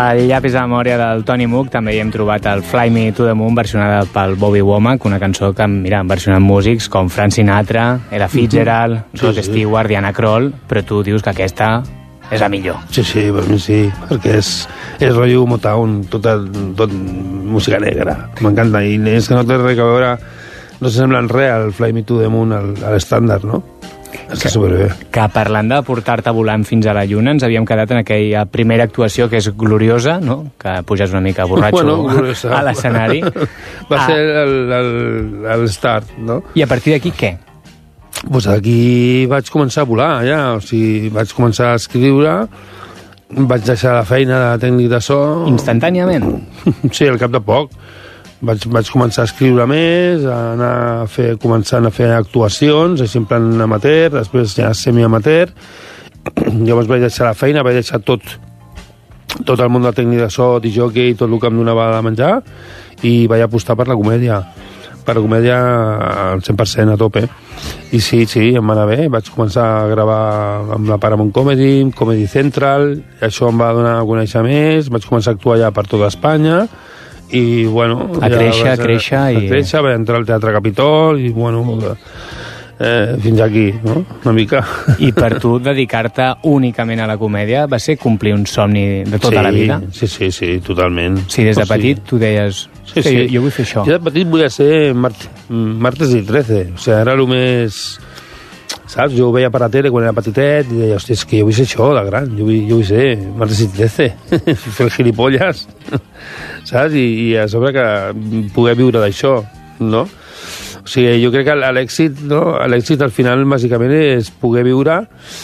Al llapis de memòria del Tony Moog també hi hem trobat el Fly Me to the Moon versionada pel Bobby Womack, una cançó que han versionat músics com Frank Sinatra, Ella Fitzgerald, Rod Stewart, Diana Krall, però tu dius que aquesta és la millor. Sí, per mi sí, perquè és rotllo Motown, tot música negra, m'encanta, i és que no té res a veure, no s'assemblen res al Fly Me to the Moon, a l'estàndard, no? Està superbé. Que parlant de portar-te volant fins a la lluna, ens havíem quedat en aquella primera actuació que és gloriosa, no? Que puges una mica borratxo a l'escenari. Va ser el start, no? I a partir d'aquí què? Doncs aquí vaig començar a volar, ja. O sigui, vaig començar a escriure, vaig deixar la feina de tècnic de so... Instantàniament? Sí, al cap de poc. Vaig començar a escriure més, començant a fer actuacions, així en plan amateur, després ja semi-amateur. Llavors vaig deixar la feina, vaig deixar tot el món del tècnic de so, de jockey, tot el que em donava de menjar, i vaig apostar per la comèdia. Per la comèdia al 100%, a tope. I sí, em va anar bé. Vaig començar a gravar amb la Paramount Comedy Central, i això em va donar a conèixer més, vaig començar a actuar ja per tota Espanya, i bueno... A créixer, vaig entrar al Teatre Capitol, i bueno... fins aquí, no? Una mica. I per tu dedicar-te únicament a la comèdia va ser complir un somni de tota la vida? Sí, totalment. Sí, des de petit tu deies... Sí. Jo vull fer això. Jo de petit volia ser martes i 13. O sigui, era el més... Saps? Jo ho veia per la tele quan era petitet i deia, hòstia, és que jo vull ser això de gran. Jo vull ser martes i 13. Fer el gilipolles. Saps? I a sobre que poder viure d'això, no? O sigui, jo crec que l'èxit, no? L'èxit al final, bàsicament, és poder viure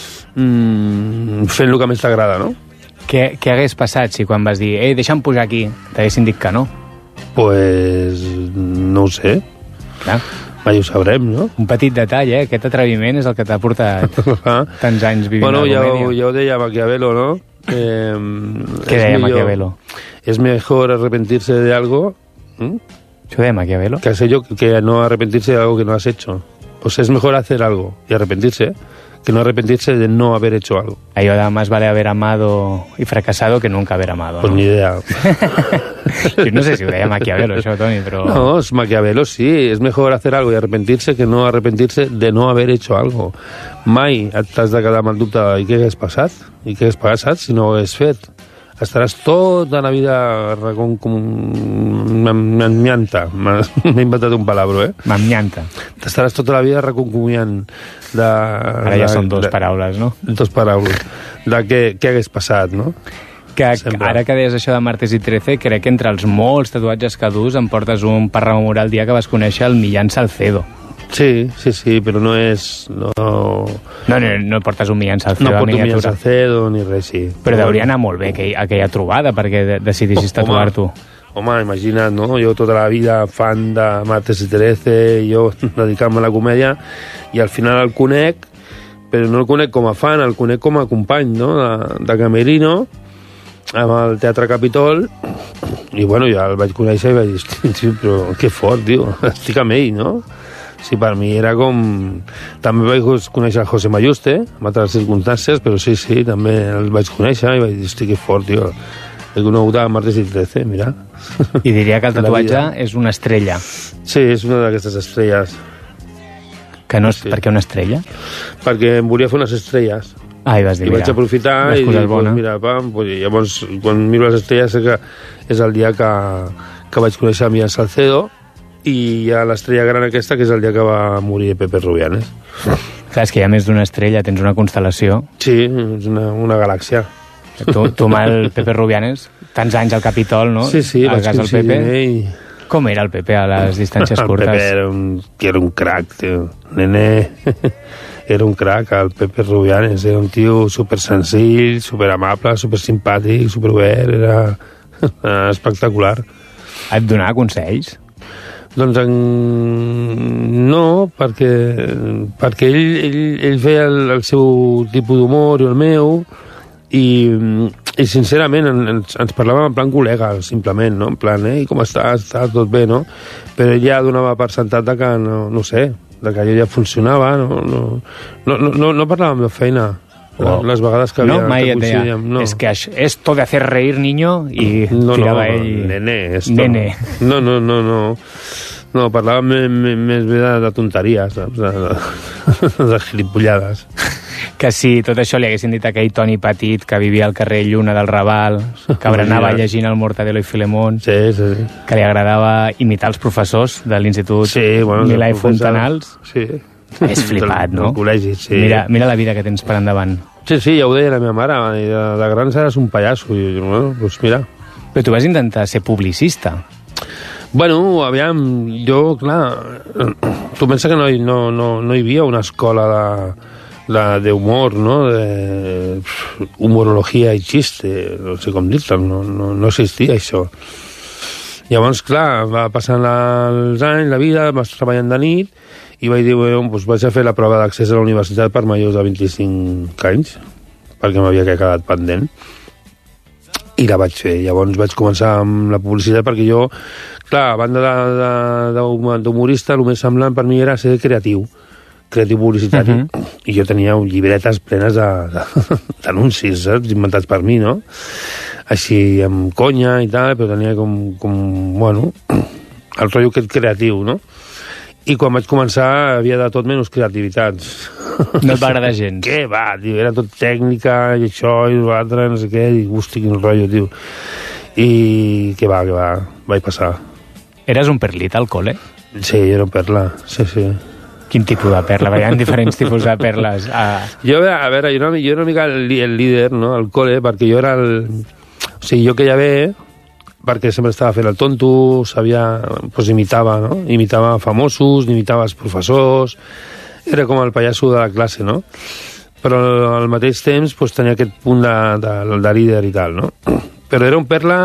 fent el que més t'agrada, no? Què hagués passat si quan vas dir deixa'm pujar aquí, t'haguessin dit que no? Pues no ho sé. Clar. Mai ho sabrem, no? Un petit detall, aquest atreviment és el que t'ha portat tants anys vivint a la comèdia. Ja ho deia Maquiavelo, no? Què deia Maquiavelo? És mejor arrepentirse de algo... ¿Això de Maquiavelo? Que no arrepentirse de algo que no has hecho. O sea, es mejor hacer algo y arrepentirse que no arrepentirse de no haber hecho algo. Allò de más vale haber amado y fracasado que nunca haber amado, pues ¿no? Ni idea. Jo no sé si ho deia Maquiavelo, això, Toni, però... No, es Maquiavelo, sí. Es mejor hacer algo y arrepentirse que no arrepentirse de no haber hecho algo. Mai t'has de quedar amb el dubte de què hagués passat i què hagués passat si no ho hagués fet. Estaràs tota la vida com m'ammianta. M'he inventat un palabra, M'ammianta. T'estaràs tota la vida reconcomiant de... Ara ja són dues paraules, no? Dues paraules. De què hagués passat, no? Ara que deies això de martes i 13, crec que entre els molts tatuatges que dus em portes un per rememorar el dia que vas conèixer el Millán Salcedo. Sí, però no és... No portes un Millán Salcedo a miniatura. No porto un Millán Salcedo ni res, sí. Però deuria anar molt bé aquella trobada perquè decidissis tatuar-t'ho. Home, imagina't, no? Jo tota la vida fan de martes i 13, jo dedicant-me a la comèdia, i al final el conec, però no el conec com a fan, el conec com a company, no? De camerino, amb el Teatre Capitol, i bueno, ja el vaig conèixer i vaig dir, hosti, però que fort, tio, estic amb ell, no? Sí, per mi era com... També vaig conèixer el José Mayuste, en altres circumstàncies, però sí, també el vaig conèixer i vaig dir, hosti, que fort, tio. He conegut a martes i 13, mira. I diria que el tatuatge és una estrella. Sí, és una d'aquestes estrelles. Que no és... Sí. Per què una estrella? Perquè em volia fer unes estrelles. I vas dir, mira, vaig aprofitar i dic, pues, mira, llavors, quan miro les estrelles sé que és el dia que vaig conèixer a Millán Salcedo, i hi ha l'estrella gran aquesta, que és el dia que va morir Pepe Rubianes. Clar, és que hi ha més d'una estrella, tens una constel·lació. Sí, és una galàxia. Tu amb el Pepe Rubianes, tants anys al Capitol, no? Sí, vaig coincidir amb ell. Com era el Pepe a les distàncies curtes? El Pepe era un crac, tio. Nene, era un crac, el Pepe Rubianes. Era un tio super senzill, super amable, super simpàtic, super obert, era espectacular. Et donava consells? Doncs no, perquè ell feia el seu tipus d'humor i el meu, i sincerament ens parlàvem en plan col·lega, simplement, no? En plan, com estàs? Estàs tot bé, no? Però ell ja donava per sentat que, no sé, de que allò ja funcionava, no parlàvem de feina, Les vegades que havia... No, mai et deia, és que esto de hacer reír, niño, i tirava ell... Nene, esto. Nene. No, parlava més bé de tonteries, saps? De gilipollades. Que si tot això li haguessin dit a aquell Toni Petit que vivia al carrer Lluna del Raval, que berenava llegint el Mortadelo i Filemón, que li agradava imitar els professors de l'Institut Milà i Fontanals. Sí. És flipat, no? Col·legi, sí. Mira la vida que tens per endavant. Sí, ja ho deia la meva mare, de gran seràs un pallasso. I jo, bueno, doncs mira. Però tu vas intentar ser publicista. Bueno, aviam, jo, clar, tu pensa que no hi havia una escola d'humor, no? De humorologia i xiste, no sé com dir-te, no existia això. Llavors, clar, va passant els anys, la vida, vas treballant de nit, i vaig dir, bueno, doncs vaig a fer la prova d'accés a la universitat per majors de 25 anys, perquè m'havia quedat pendent, i la vaig fer. Llavors vaig començar amb la publicitat, perquè jo, clar, a banda d'humorista, el més semblant per mi era ser creatiu publicitari, i jo tenia llibretes plenes d'anuncis, saps? Inventats per mi, no? Així, amb conya i tal, però tenia com bueno, el rotllo aquest creatiu, no? I quan vaig començar havia de tot menys creativitat. No et va agradar gens? Què va, tio? Era tot tècnica, i això, i l'altre, no sé què, i hosti, quin rotllo, tio. I què va, vaig passar. Eres un perlit al col·le? Sí, era un perla, sí. Quin tipus de perla? Hi ha diferents tipus de perles. Jo, a veure, jo era una mica el líder, no?, al col·le, perquè jo era o sigui, jo queia bé, perquè sempre estava fent el tonto, sabia, doncs imitava, no? Imitava famosos, imitava els professors, era com el pallasso de la classe, no? Però al mateix temps doncs, tenia aquest punt de líder i tal, no? Però era un perla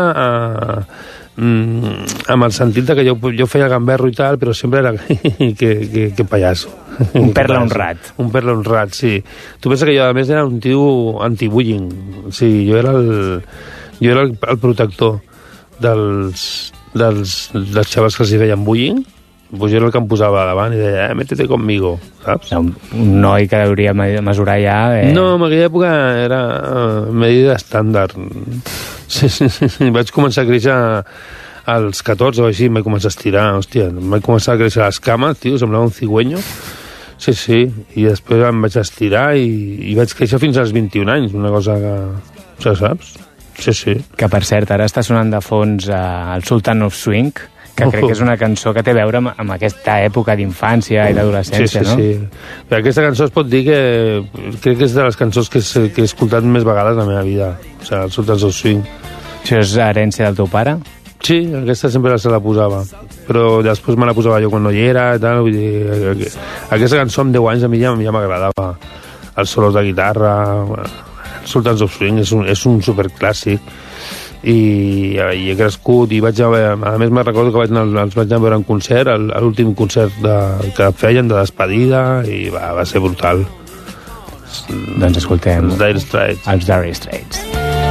amb el sentit que jo feia gamberro i tal, però sempre era que pallasso. Un perla honrat. Un perla honrat, sí. Tu pensa que jo, a més, era un tio anti-bullying. Sí, jo era el protector dels xavals que els feien bullying, pues jo era el que em posava davant i deia, métete conmigo, saps? Un noi que hauria mesurar ja... No, en aquella època era medida estàndard. Sí. Vaig començar a créixer als 14 o així, em vaig començar a estirar, hòstia, em vaig començar a créixer les cames, tio, semblava un cigüeño. Sí, i després em vaig estirar i vaig créixer fins als 21 anys, una cosa que... Ja saps? Sí. Que, per cert, ara està sonant de fons el Sultan of Swing, que crec que és una cançó que té a veure amb aquesta època d'infància i d'adolescència, no? Sí. Però aquesta cançó es pot dir que crec que és de les cançons que he escoltat més vegades a la meva vida, o sigui, el Sultan of Swing. Això és herència del teu pare? Sí, aquesta sempre se la posava, però després me la posava jo quan no hi era i tal, vull dir, aquesta cançó amb 10 anys a mi ja m'agradava, els solos de guitarra, Sultans of Swing és un superclàssic, i he crescut i vaig a més me'n recordo que els vaig anar a veure en concert, l'últim concert que feien de despedida, i va ser brutal. Doncs escoltem els Dire Straits.